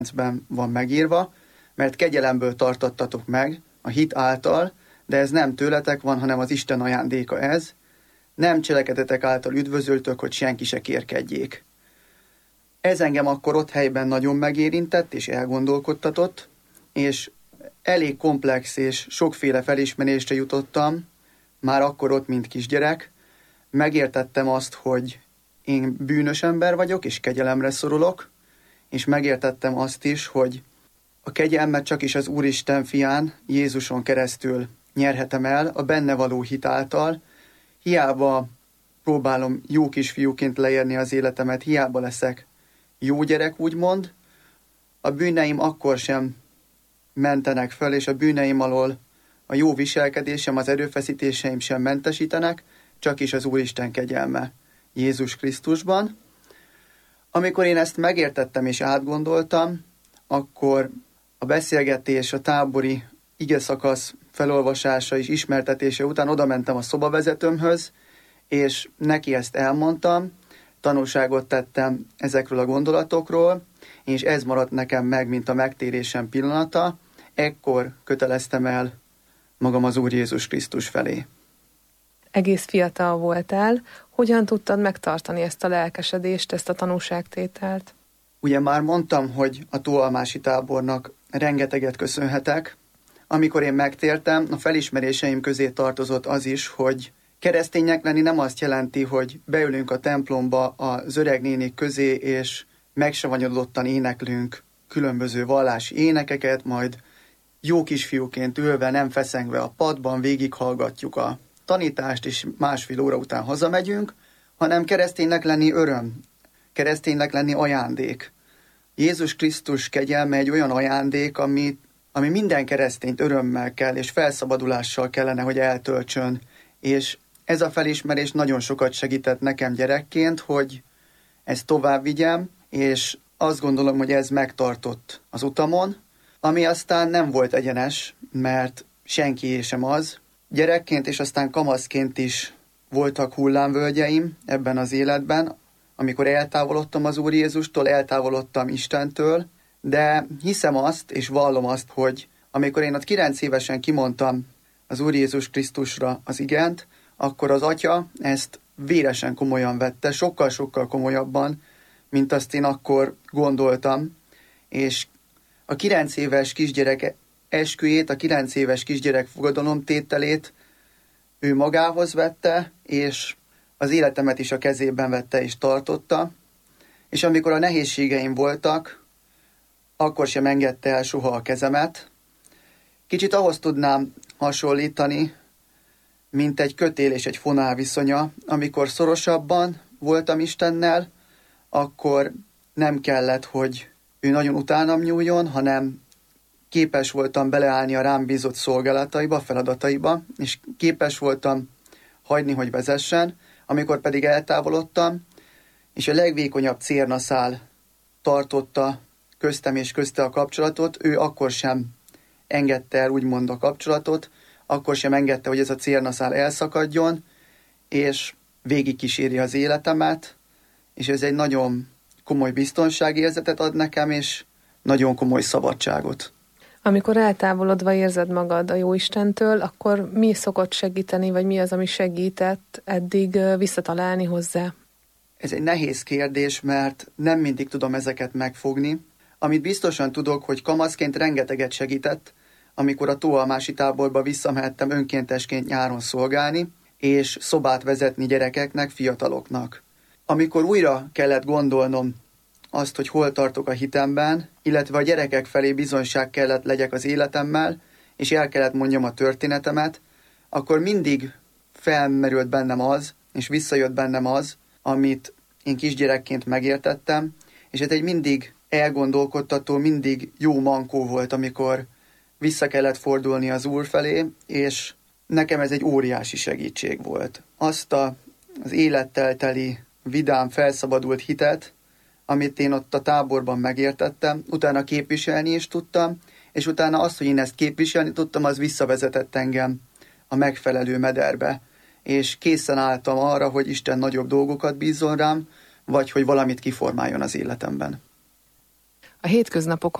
ben van megírva, mert kegyelemből tartottatok meg a hit által, de ez nem tőletek van, hanem az Isten ajándéka ez. Nem cselekedetek által üdvözöltök, hogy senki se kérkedjék. Ez engem akkor ott helyben nagyon megérintett és elgondolkodtatott, és elég komplex és sokféle felismerésre jutottam, már akkor ott, mint kisgyerek. Megértettem azt, hogy én bűnös ember vagyok, és kegyelemre szorulok, és megértettem azt is, hogy a kegyelmet csak is az Úristen fián, Jézuson keresztül nyerhetem el, a benne való hit által. Hiába próbálom jó kisfiúként leérni az életemet, hiába leszek jó gyerek, úgymond. A bűneim akkor sem mentenek föl, és a bűneim alól a jó viselkedésem, az erőfeszítéseim sem mentesítenek, csak is az Úristen kegyelme Jézus Krisztusban. Amikor én ezt megértettem és átgondoltam, akkor a beszélgetés, a tábori igeszakasz felolvasása és ismertetése után odamentem a szobavezetőmhöz, és neki ezt elmondtam, tanulságot tettem ezekről a gondolatokról, és ez maradt nekem meg, mint a megtérésem pillanata. Ekkor köteleztem el magam az Úr Jézus Krisztus felé. Egész fiatal voltál, hogyan tudtad megtartani ezt a lelkesedést, ezt a tanúságtételt? Ugye már mondtam, hogy a Tóalmási tábornak rengeteget köszönhetek. Amikor én megtértem, a felismeréseim közé tartozott az is, hogy kereszténynek lenni nem azt jelenti, hogy beülünk a templomba az öreg nénik közé, és megsavanyodottan éneklünk különböző vallási énekeket, majd jó kisfiúként ülve, nem feszengve a padban végighallgatjuk a tanítást, és másfél óra után hazamegyünk, hanem kereszténynek lenni öröm, kereszténynek lenni ajándék. Jézus Krisztus kegyelme egy olyan ajándék, ami minden keresztényt örömmel kell, és felszabadulással kellene, hogy eltöltsön. És ez a felismerés nagyon sokat segített nekem gyerekként, hogy ezt tovább vigyem, és azt gondolom, hogy ez megtartott az utamon, ami aztán nem volt egyenes, mert senkié sem az. Gyerekként és aztán kamaszként is voltak hullámvölgyeim ebben az életben, amikor eltávolodtam az Úr Jézustól, eltávolodtam Istentől, de hiszem azt, és vallom azt, hogy amikor én ott 9 évesen kimondtam az Úr Jézus Krisztusra az igent, akkor az Atya ezt véresen komolyan vette, sokkal-sokkal komolyabban, mint azt én akkor gondoltam, és a 9 éves kisgyerek esküjét, a 9 éves kisgyerek fogadalomtételét ő magához vette, és az életemet is a kezében vette és tartotta, és amikor a nehézségeim voltak, akkor sem engedte el soha a kezemet. Kicsit ahhoz tudnám hasonlítani, mint egy kötél és egy fonál viszonya. Amikor szorosabban voltam Istennel, akkor nem kellett, hogy ő nagyon utánam nyúljon, hanem képes voltam beleállni a rám bízott szolgálataiba, feladataiba, és képes voltam hagyni, hogy vezessen. Amikor pedig eltávolodtam, és a legvékonyabb cérnaszál tartotta köztem és közte a kapcsolatot, ő akkor sem engedte el úgymond a kapcsolatot, akkor sem engedte, hogy ez a cérnaszál elszakadjon, és végigkíséri az életemet, és ez egy nagyon komoly biztonságérzetet ad nekem, és nagyon komoly szabadságot. Amikor eltávolodva érzed magad a Jóistentől, akkor mi szokott segíteni, vagy mi az, ami segített eddig visszatalálni hozzá? Ez egy nehéz kérdés, mert nem mindig tudom ezeket megfogni. Amit biztosan tudok, hogy kamaszként rengeteget segített, amikor a Tóalmási táborba visszamehettem önkéntesként nyáron szolgálni, és szobát vezetni gyerekeknek, fiataloknak. Amikor újra kellett gondolnom azt, hogy hol tartok a hitemben, illetve a gyerekek felé bizonyság kellett legyek az életemmel, és el kellett mondjam a történetemet, akkor mindig felmerült bennem az, és visszajött bennem az, amit én kisgyerekként megértettem, és ez egy mindig elgondolkodtató, mindig jó mankó volt, amikor vissza kellett fordulni az Úr felé, és nekem ez egy óriási segítség volt. Azt az élettel teli, vidám, felszabadult hitet, amit én ott a táborban megértettem, utána képviselni is tudtam, és utána azt, hogy én ezt képviselni tudtam, az visszavezetett engem a megfelelő mederbe, és készen álltam arra, hogy Isten nagyobb dolgokat bízzon rám, vagy hogy valamit kiformáljon az életemben. A hétköznapokon